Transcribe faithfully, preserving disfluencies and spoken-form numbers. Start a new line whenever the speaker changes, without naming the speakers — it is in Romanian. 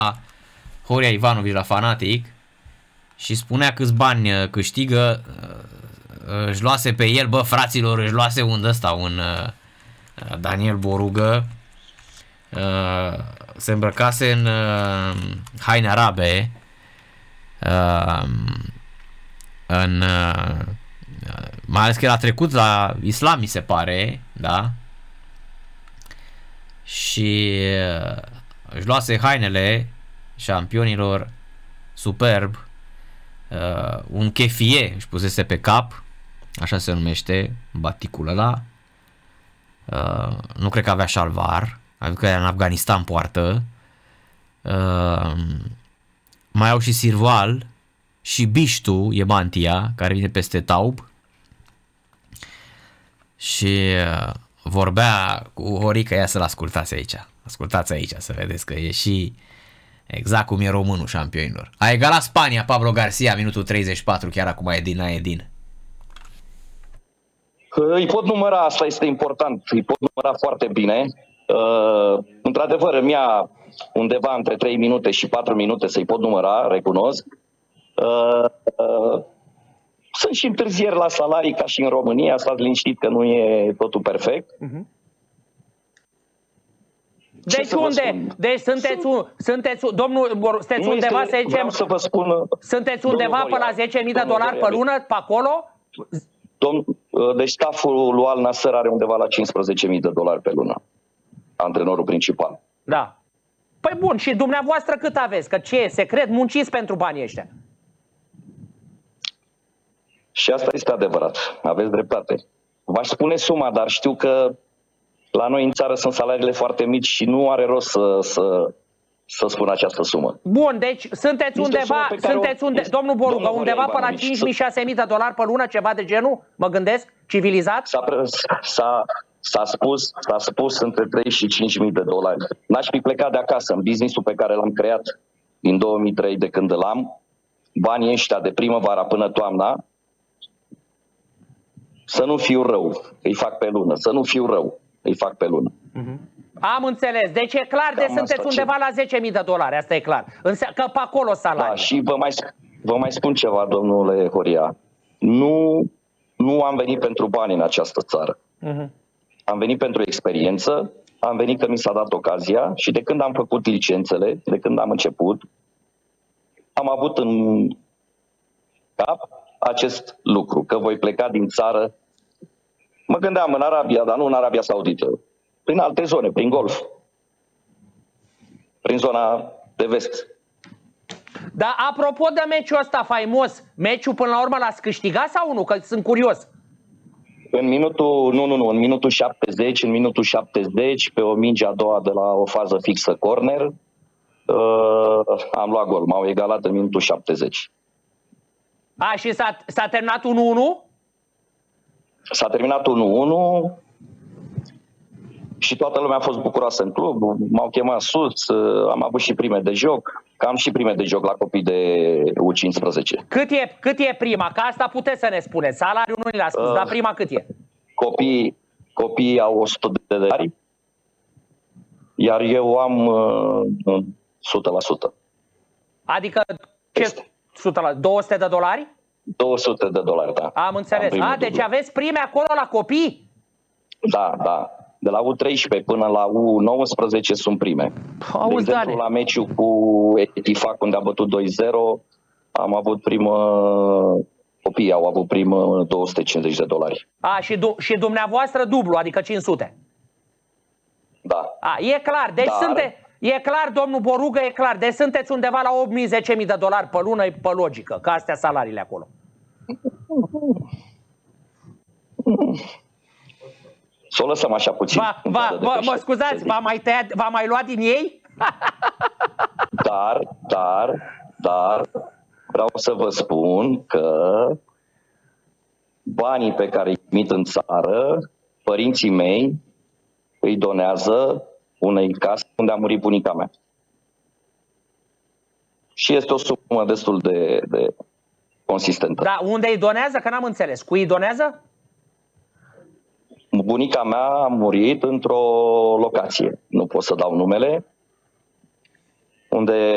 Horia Ivanovici la Fanatic și spunea câți bani câștigă, își luase pe el, bă fraților, își luase un ăsta, un Daniel Borugă, se îmbrăcase în haine arabe, în, mai ales că el a trecut la islam, mi se pare, da? Și își luase hainele șampionilor superb, uh, un chefie își pusese pe cap, așa se numește baticul ăla, uh, nu cred că avea șalvar, adică în Afganistan poartă, uh, mai au și sirval și biștu e mantia care vine peste taub și uh, vorbea cu Horica, ia să-l ascultați aici, ascultați aici să vedeți că e și exact cum e românul șampionilor. A egalat Spania, Pablo Garcia, minutul treizeci și patru, chiar acum Edin la Edin.
Îi pot număra, asta este important, îi pot număra foarte bine. Uh, într-adevăr, îmi ia undeva între trei minute și patru minute să-i pot număra, recunosc. Uh, uh, sunt și întârzieri la salarii ca și în România, stați liniștit că nu e totul perfect. Uh-huh.
Deci unde? Deci sunteți, un, sunteți domnul, sunteți
nu
undeva,
este,
să zicem,
să vă spun,
sunteți undeva pe la zece mii de dolari pe lună, pe acolo?
Domn, deci staful lui Al Nassr are undeva la cincisprezece mii de dolari pe lună, antrenorul principal.
Da. Păi bun, și dumneavoastră cât aveți? Că ce e secret? Munciți pentru banii ăștia.
Și asta este adevărat, aveți dreptate. V-aș spune suma, dar știu că la noi în țară sunt salariile foarte mici și nu are rost să, să, să spun această sumă.
Bun, deci sunteți este undeva, sunteți unde, domnul Borugă, undeva pe la cinci mii șase mii de dolari pe lună, ceva de genul, mă gândesc, civilizat?
S-a, s-a spus, s-a spus între trei și cinci mii de dolari. N-aș fi plecat de acasă în business-ul pe care l-am creat din două mii trei, de când îl am, banii ăștia de primăvara până toamna, să nu fiu rău, îi fac pe lună, să nu fiu rău. Îi fac pe lună.
Uh-huh. Am înțeles. Deci e clar, de sunteți undeva la zece mii de dolari, asta e clar. Înse- că pe acolo salarii.
Da, și vă mai, vă mai spun ceva, domnule Horia. Nu, nu am venit pentru bani în această țară. Uh-huh. Am venit pentru experiență, am venit că mi s-a dat ocazia și de când am făcut licențele, de când am început, am avut în cap acest lucru, că voi pleca din țară. Mă gândeam în Arabia, dar nu în Arabia Saudită, prin alte zone, prin Golf, prin zona de vest.
Dar apropo de meciul ăsta faimos, meciul până la urmă l-ați câștigat sau nu? Că sunt curios.
În minutul, nu, nu, nu, în minutul șaptezeci, în minutul șaptezeci, pe o minge a doua de la o fază fixă corner, uh, am luat gol, m-au egalat în minutul șaptezeci.
A, și s-a, s-a terminat unu unu?
S-a terminat unu unu și toată lumea a fost bucuroasă în club, m-au chemat sus, am avut și prime de joc, că am și prime de joc la copii de U cincisprezece.
Cât e, cât e prima? Că asta puteți să ne spuneți, salariul nu l-a spus, uh, dar prima cât e? Copiii,
copiii au o sută de dolari, iar eu am uh, o sută la sută.
Adică ce? o sută la două sute de dolari?
două sute de dolari, da.
Am înțeles. Am A, deci dublu. Aveți prime acolo la copii?
Da, da. De la U treisprezece până la U nouăsprezece sunt prime.
Auzi,
de exemplu,
Dane,
la meciul cu Etifac, unde a bătut doi zero, am avut primă, copiii au avut primă două sute cincizeci de dolari.
A, și, du și dumneavoastră dublu, adică cinci sute?
Da.
A, e clar. Deci
Dar...
sunte, e clar, domnul Borugă, e clar. Deci sunteți undeva la opt mii - zece mii de dolari pe lună, e pe logică, că astea salariile acolo.
Să o lăsăm așa puțin.
Va, va, va, mă scuzați, v-a mai, tăiat, v-a mai luat din ei?
Dar, dar, dar, vreau să vă spun că banii pe care îi trimit în țară, părinții mei îi donează unei case unde a murit bunica mea. Și este o sumă destul de, de consistentă.
Da, unde îi donează? Că n-am înțeles. Cui îi donează?
Bunica mea a murit într-o locație, nu pot să dau numele, unde